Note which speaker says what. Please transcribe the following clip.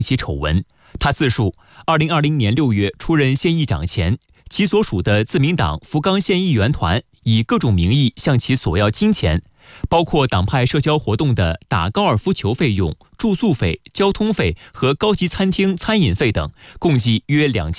Speaker 1: 起丑闻。他自述，2020年6月出任县议长前，其所属的自民党福冈县议员团以各种名义向其索要金钱，包括党派社交活动的打高尔夫球费用、住宿费、交通费和高级餐厅餐饮费等，共计约2000